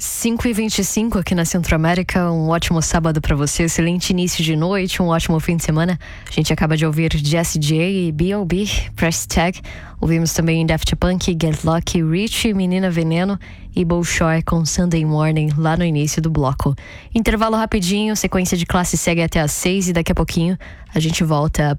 5h25 aqui na Centro-América, um ótimo sábado pra você, excelente início de noite, um ótimo fim de semana. A gente acaba de ouvir Jessie J e B.O.B, Price Tag. Ouvimos também Daft Punk, Get Lucky, Rich, Menina Veneno e Bolshoi com Sunday Morning lá no início do bloco. Intervalo rapidinho, sequência de classe segue até às 6 e daqui a pouquinho a gente volta